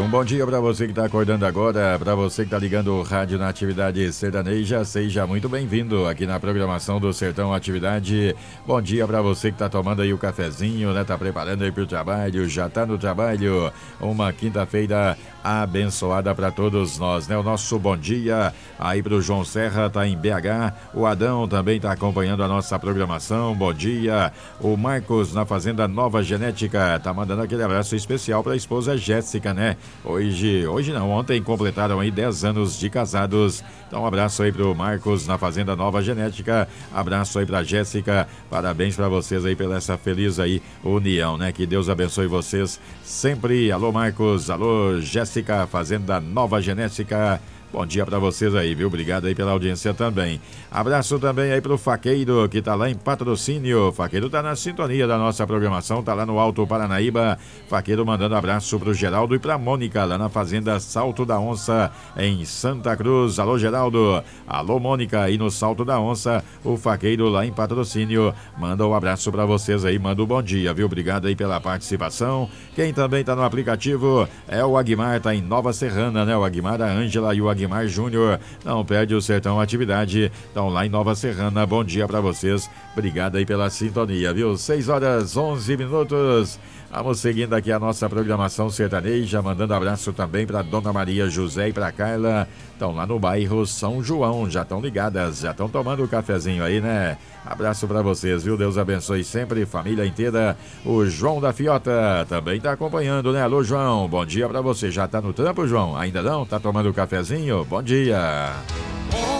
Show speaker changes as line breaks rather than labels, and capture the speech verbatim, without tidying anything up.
Um bom dia para você que está acordando agora, para você que está ligando o rádio na atividade sertaneja, seja muito bem-vindo aqui na programação do Sertão Atividade. Bom dia para você que está tomando aí o cafezinho, né? Tá preparando aí para o trabalho, já está no trabalho. Uma quinta-feira abençoada para todos nós, né? O nosso bom dia aí para o João Serra, tá em B H. O Adão também está acompanhando a nossa programação. Bom dia. O Marcos na Fazenda Nova Genética tá mandando aquele abraço especial para a esposa Jéssica, né? Hoje, hoje não, ontem completaram aí dez anos de casados. Então um abraço aí pro Marcos na Fazenda Nova Genética. Abraço aí pra Jéssica. Parabéns para vocês aí pela essa feliz aí união, né? Que Deus abençoe vocês sempre. Alô Marcos, alô Jéssica, Fazenda Nova Genética. Bom dia para vocês aí, viu? Obrigado aí pela audiência também. Abraço também aí pro Faqueiro, que tá lá em Patrocínio. Faqueiro tá na sintonia da nossa programação, tá lá no Alto Paranaíba. Faqueiro mandando abraço pro Geraldo e pra Mônica, lá na Fazenda Salto da Onça, em Santa Cruz. Alô, Geraldo. Alô, Mônica, aí no Salto da Onça. O Faqueiro lá em Patrocínio manda um abraço para vocês aí, manda um bom dia, viu? Obrigado aí pela participação. Quem também tá no aplicativo é o Aguimar, tá em Nova Serrana, né? O Aguimar, a Ângela e o Aguimar Júnior, não perde o Sertão Atividade, estão lá em Nova Serrana. Bom dia para vocês, obrigado aí pela sintonia, viu? seis horas onze minutos. Vamos seguindo aqui a nossa programação sertaneja, mandando abraço também para Dona Maria José e para Carla, estão lá no bairro São João, já estão ligadas, já estão tomando o cafezinho aí, né? Abraço para vocês, viu? Deus abençoe sempre, família inteira. O João da Fiota também tá acompanhando, né? Alô, João, bom dia para você. Já tá no trampo, João? Ainda não? Tá tomando o cafezinho? Bom dia.